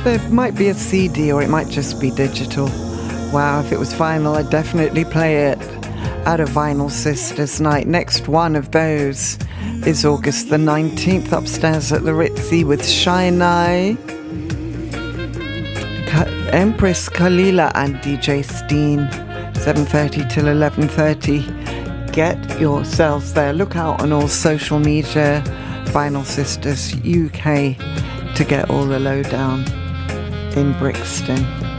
There might be a CD or it might just be digital. Wow, if it was vinyl, I'd definitely play it at a Vinyl Sisters night. Next one of those is August the 19th upstairs at the Ritzy with Shynai, Empress Kalila and DJ Steen, 7:30 till 11:30. Get yourselves there. Look out on all social media, Vinyl Sisters UK, to get all the lowdown in Brixton.